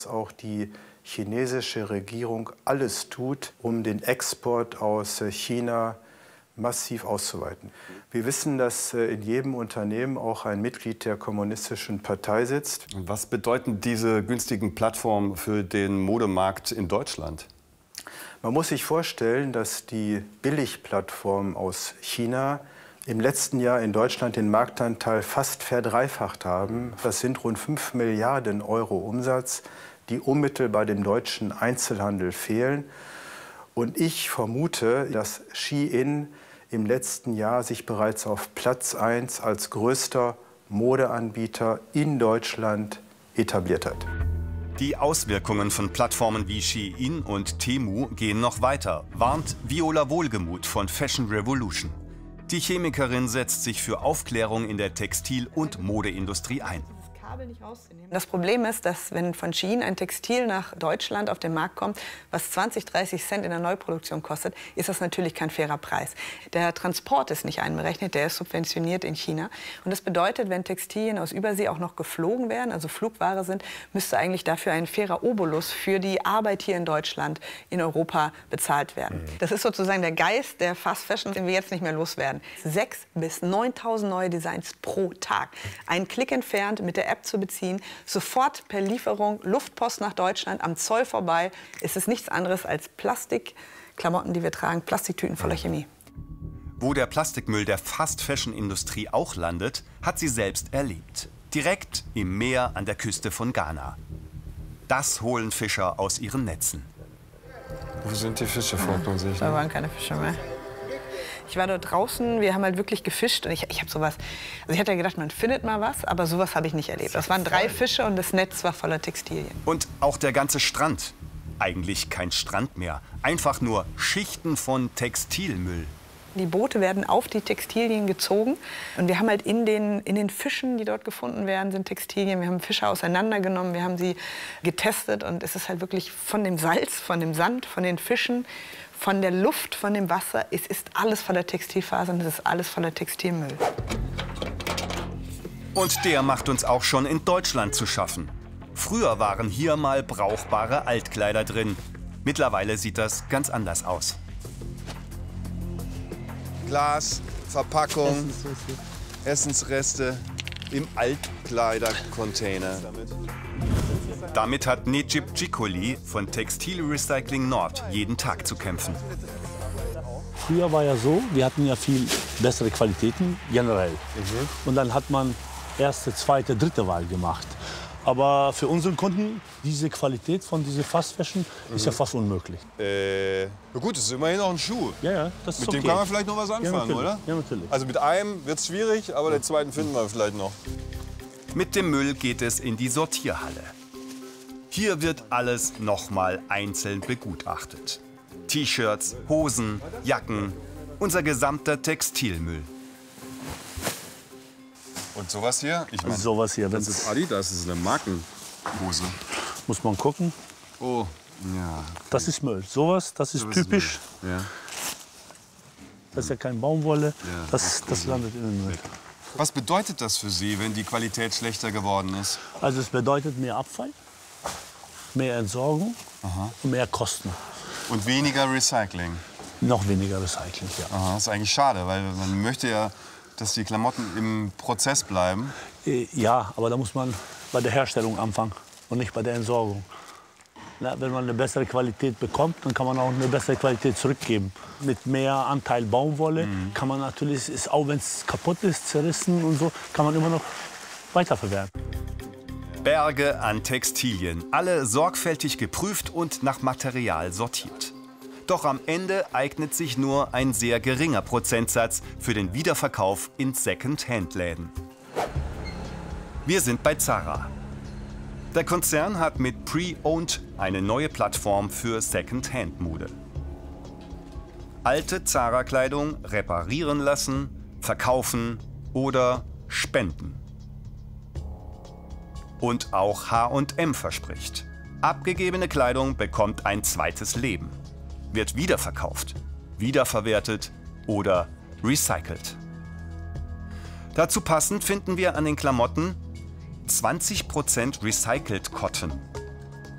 Auch die chinesische Regierung alles tut, um den Export aus China massiv auszuweiten. Wir wissen, dass in jedem Unternehmen auch ein Mitglied der Kommunistischen Partei sitzt. Was bedeuten diese günstigen Plattformen für den Modemarkt in Deutschland? Man muss sich vorstellen, dass die Billigplattformen aus China im letzten Jahr in Deutschland den Marktanteil fast verdreifacht haben. Das sind rund 5 Milliarden Euro Umsatz, die unmittelbar dem deutschen Einzelhandel fehlen. Und ich vermute, dass Shein im letzten Jahr sich bereits auf Platz 1 als größter Modeanbieter in Deutschland etabliert hat. Die Auswirkungen von Plattformen wie Shein und Temu gehen noch weiter, warnt Viola Wohlgemuth von Fashion Revolution. Die Chemikerin setzt sich für Aufklärung in der Textil- und Modeindustrie ein. Das Problem ist, dass wenn von Shein ein Textil nach Deutschland auf den Markt kommt, was 20, 30 Cent in der Neuproduktion kostet, ist das natürlich kein fairer Preis. Der Transport ist nicht einberechnet, der ist subventioniert in China. Und das bedeutet, wenn Textilien aus Übersee auch noch geflogen werden, also Flugware sind, müsste eigentlich dafür ein fairer Obolus für die Arbeit hier in Deutschland, in Europa bezahlt werden. Das ist sozusagen der Geist der Fast Fashion, den wir jetzt nicht mehr loswerden. 6.000 bis 9.000 neue Designs pro Tag. Ein Klick entfernt, mit der App zu beziehen, sofort per Lieferung, Luftpost nach Deutschland, am Zoll vorbei. Es ist nichts anderes als Plastikklamotten, die wir tragen, Plastiktüten voller Chemie. Wo der Plastikmüll der Fast-Fashion-Industrie auch landet, hat sie selbst erlebt. Direkt im Meer an der Küste von Ghana. Das holen Fischer aus ihren Netzen. Wo sind die Fische, fragt man sich. Da waren keine Fische mehr. Ich war dort draußen, wir haben halt wirklich gefischt und ich habe sowas, also ich hatte ja gedacht, man findet mal was, aber sowas habe ich nicht erlebt. Das waren 3 Fische und das Netz war voller Textilien. Und auch der ganze Strand. Eigentlich kein Strand mehr, einfach nur Schichten von Textilmüll. Die Boote werden auf die Textilien gezogen und wir haben halt in den Fischen, die dort gefunden werden, sind Textilien. Wir haben Fische auseinandergenommen, wir haben sie getestet und es ist halt wirklich von dem Salz, von dem Sand, von den Fischen, von der Luft, von dem Wasser, es ist alles voller Textilfasern, es ist alles voller Textilmüll. Und der macht uns auch schon in Deutschland zu schaffen. Früher waren hier mal brauchbare Altkleider drin. Mittlerweile sieht das ganz anders aus. Glas, Verpackung, Essensreste im Altkleidercontainer. Damit hat Necip Cikoli von Textil Recycling Nord jeden Tag zu kämpfen. Früher war ja so, wir hatten ja viel bessere Qualitäten generell. Und dann hat man erste, zweite, dritte Wahl gemacht. Aber für unseren Kunden, diese Qualität von dieser Fast Fashion ist ja fast unmöglich. Na gut, das ist immerhin noch ein Schuh. Ja, das ist Mit dem kann man vielleicht noch was anfangen, oder? Ja, natürlich. Also mit einem wird es schwierig, aber den zweiten finden wir vielleicht noch. Mit dem Müll geht es in die Sortierhalle. Hier wird alles nochmal einzeln begutachtet. T-Shirts, Hosen, Jacken, unser gesamter Textilmüll. Und sowas hier? Ich meine, Sowas hier, das ist Adidas, das ist eine Markenhose. muss man gucken. Oh, ja. Okay. Das ist Müll. Sowas, das ist typisch. Ja. Das ist ja kein Baumwolle. Ja, Das landet in den Müll. Was bedeutet das für Sie, wenn die Qualität schlechter geworden ist? Also es bedeutet mehr Abfall, mehr Entsorgung und mehr Kosten. Und weniger Recycling? Noch weniger Recycling, ja. Aha, das ist eigentlich schade, weil man möchte ja, dass die Klamotten im Prozess bleiben. Ja, aber da muss man bei der Herstellung anfangen und nicht bei der Entsorgung. Na, wenn man eine bessere Qualität bekommt, dann kann man auch eine bessere Qualität zurückgeben. Mit mehr Anteil Baumwolle kann man natürlich, auch wenn es kaputt ist, zerrissen und so, kann man immer noch weiterverwerten. Berge an Textilien, alle sorgfältig geprüft und nach Material sortiert. Doch am Ende eignet sich nur ein sehr geringer Prozentsatz für den Wiederverkauf in Second-Hand-Läden. Wir sind bei Zara. Der Konzern hat mit Pre-Owned eine neue Plattform für Second-Hand-Mode. Alte Zara-Kleidung reparieren lassen, verkaufen oder spenden. Und auch H&M verspricht: abgegebene Kleidung bekommt ein zweites Leben, wird wiederverkauft, wiederverwertet oder recycelt. Dazu passend finden wir an den Klamotten 20% Recycled Cotton.